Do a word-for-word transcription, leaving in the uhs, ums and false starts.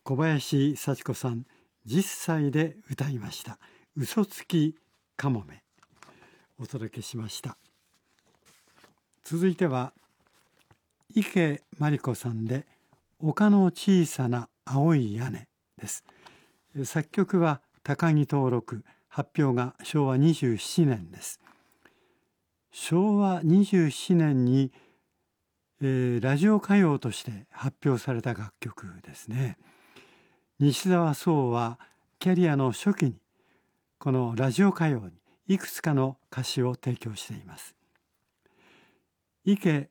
小林幸子さんじっさいで歌いました嘘つきかもめお届けしました。続いては池真理子さんで丘の小さな青い屋根です。作曲は高木登録、発表がしょうわにじゅうななねんです。しょうわにじゅうななねんに、えー、ラジオ歌謡として発表された楽曲ですね。西澤壮はキャリアの初期にこのラジオ歌謡にいくつかの歌詞を提供しています。池